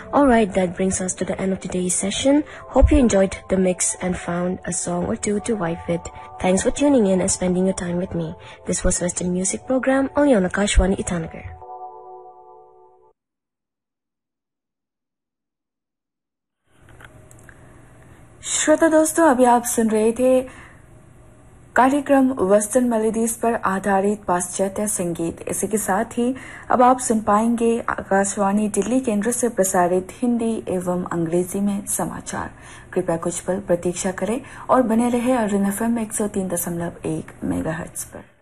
Alright, that brings us to the end of today's session. Hope you enjoyed the mix and found a song or two to vibe with. Thanks for tuning in and spending your time with me. This was Western Music Program only on Akashwani Itanagar. श्रोता दोस्तों, अभी आप सुन रहे थे कार्यक्रम western melodies पर आधारित पाश्चात्य संगीत। इसी के साथ ही अब आप सुन पाएंगे आकाशवाणी दिल्ली केंद्र से प्रसारित हिंदी एवं अंग्रेजी में समाचार। कृपया कुछ पल प्रतीक्षा करें और बने रहे अर्जुन FM 103.1 मेगाहर्ट्ज पर।